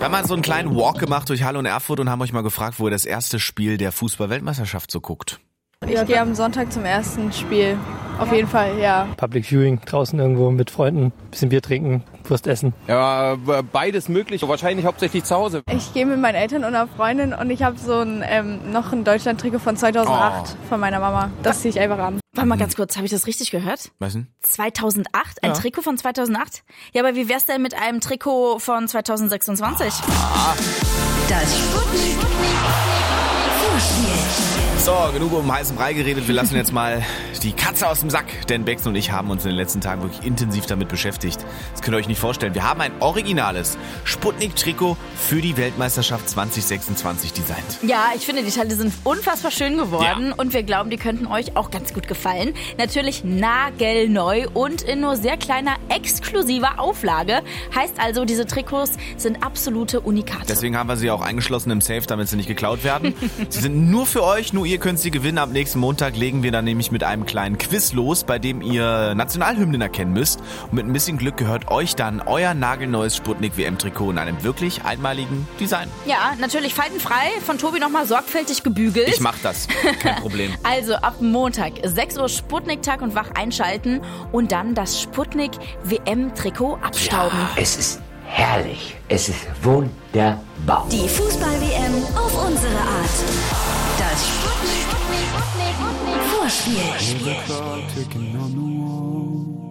Wir haben mal so einen kleinen Walk gemacht durch Halle und Erfurt und haben euch mal gefragt, wo ihr das erste Spiel der Fußball-Weltmeisterschaft so guckt. Ich gehe am Sonntag zum ersten Spiel. Auf jeden Fall, ja. Public Viewing, draußen irgendwo mit Freunden, bisschen Bier trinken, Wurst essen. Ja, beides möglich, wahrscheinlich hauptsächlich zu Hause. Ich gehe mit meinen Eltern und einer Freundin und ich habe so noch ein Deutschland-Trikot von 2008 von meiner Mama. Das ziehe ich einfach an. Warte mal ganz kurz, habe ich das richtig gehört? Was denn? 2008? Ein Trikot von 2008? Ja, aber wie wär's denn mit einem Trikot von 2026? Das Sputnik Vorspiel. So, genug um heißen Brei geredet. Wir lassen jetzt mal die Katze aus dem Sack. Denn Bex und ich haben uns in den letzten Tagen wirklich intensiv damit beschäftigt. Das könnt ihr euch nicht vorstellen. Wir haben ein originales Sputnik-Trikot für die Weltmeisterschaft 2026 designt. Ja, ich finde, die Teile sind unfassbar schön geworden Ja. und wir glauben, die könnten euch auch ganz gut gefallen. Natürlich nagelneu und in nur sehr kleiner, exklusiver Auflage. Heißt also, diese Trikots sind absolute Unikate. Deswegen haben wir sie auch eingeschlossen im Safe, damit sie nicht geklaut werden. Sie sind nur für euch, nur ihr könnt sie gewinnen. Ab nächsten Montag legen wir dann nämlich mit einem kleinen Quiz los, bei dem ihr Nationalhymnen erkennen müsst. Und mit ein bisschen Glück gehört euch dann euer nagelneues Sputnik-WM-Trikot in einem wirklich einmaligen Design. Ja, natürlich faltenfrei, von Tobi nochmal sorgfältig gebügelt. Ich mach das, kein Problem. Also ab Montag, 6 Uhr Sputnik-Tag und Wach einschalten und dann das Sputnik-WM-Trikot abstauben. Es ist herrlich. Es ist wunderbar. Die Fußball-WM auf unsere Art. Das Sputnik Vorspiel.